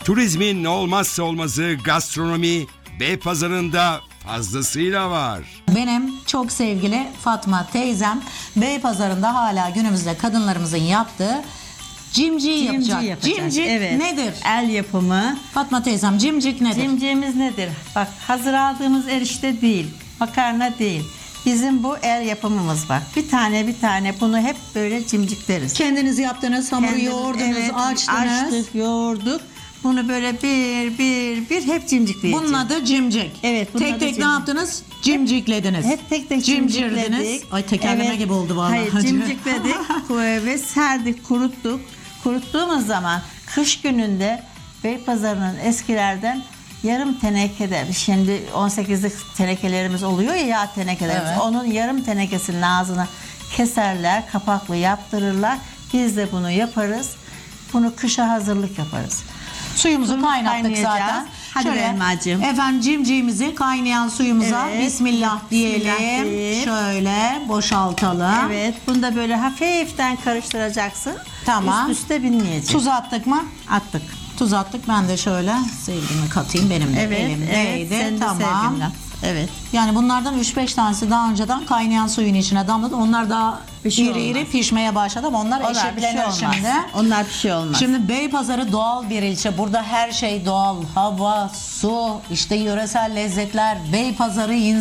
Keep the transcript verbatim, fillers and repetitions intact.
Turizmin olmazsa olmazı gastronomi Beypazarı'nda fazlasıyla var. Benim çok sevgili Fatma teyzem Beypazarı'nda hala günümüzde kadınlarımızın yaptığı cimciyi Cimci yapacak. yapacak, Cimcik evet. nedir? El yapımı. Fatma teyzem cimcik nedir? Cimciğimiz nedir? Bak, hazır aldığımız erişte değil, makarna değil. Bizim bu el yapımımız var. Bir tane bir tane bunu hep böyle cimcikleriz. Kendiniz yaptınız, hamuru Kendimiz, yoğurdunuz, evet, açtınız. Açtık, yoğurduk. Bunu böyle bir bir bir hep cimcikleyeceğiz. Bunun adı cimcik. Evet, bunun Tek adı tek ne cimcik. yaptınız? Cimciklediniz. Hep tek tek Cimcirdiniz. cimcikledik. Ay tekerleme Evet. gibi oldu vallahi. Hayır, cimcikledik ve serdik, kuruttuk. Kuruttuğumuz zaman kış gününde Beypazarı'nın eskilerden yarım tenekede, şimdi on sekizlik tenekelerimiz oluyor ya, yağ tenekelerimiz. Evet. Onun yarım tenekesinin ağzını keserler, kapaklı yaptırırlar. Biz de bunu yaparız. Bunu kışa hazırlık yaparız. Suyumuzu Suyumuzu kaynattık kaynayacağız. zaten. Hadi Belmacığım. Efendim cimciğimizi kaynayan suyumuza Evet. bismillah diyelim. Bismillah deyip. Şöyle boşaltalım. Evet, bunu da böyle hafiften karıştıracaksın. Tamam. Üst üste binmeyecek. Tuz attık mı? attık. Tuz attık. Ben de şöyle sevgimi katayım. Benim de Evet, evet. elimdeydi. Senin de Tamam. sevginle. Evet. Yani bunlardan üç beş tanesi daha önceden kaynayan suyun içine damladı. Onlar daha Bir şey iri iri olmaz. pişmeye başladı ama onlar, Onlar bir şey eşitlenir olmaz. şimdi. Onlar bir şey olmaz. Şimdi Beypazarı doğal bir ilçe. Burada her şey doğal. Hava, su, işte yöresel lezzetler. Beypazarı